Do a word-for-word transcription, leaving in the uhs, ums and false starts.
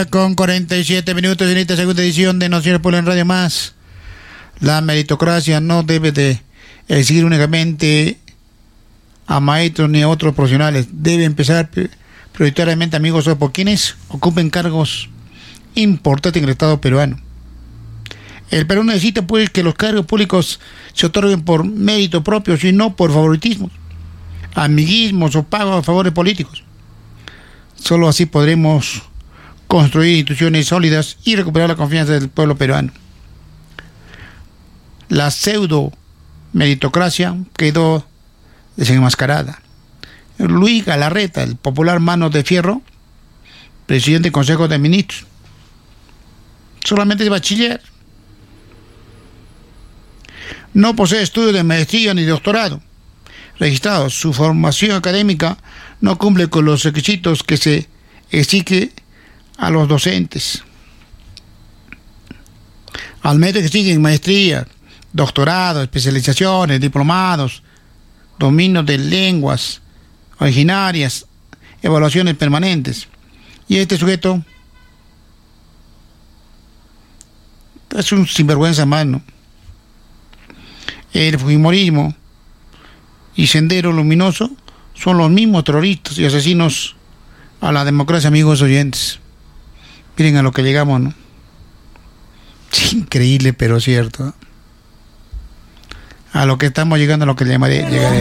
Con cuarenta y siete minutos en esta segunda edición de Nociones Pueblo en Radio Más. La meritocracia no debe de exigir únicamente a maestros ni a otros profesionales. Debe empezar prioritariamente, amigos, por quienes ocupen cargos importantes en el Estado peruano. El Perú necesita, pues, que los cargos públicos se otorguen por mérito propio y no por favoritismos, amiguismos o pagos a favores políticos. Solo así podremos construir instituciones sólidas y recuperar la confianza del pueblo peruano. La pseudo meritocracia quedó desenmascarada. Luis Galarreta, el popular Manos de Fierro, presidente del Consejo de Ministros, solamente de bachiller, no posee estudios de maestría ni doctorado registrados. Su formación académica no cumple con los requisitos que se exige a los docentes. Al menos que siguen maestría, doctorado, especializaciones, diplomados, dominio de lenguas originarias, evaluaciones permanentes. Y este sujeto es un sinvergüenza más, ¿no? El fujimorismo y Sendero Luminoso son los mismos terroristas y asesinos a la democracia, amigos oyentes. Miren a lo que llegamos, ¿no? Es increíble, pero cierto. A lo que estamos llegando, a lo que llamaré, llegaré.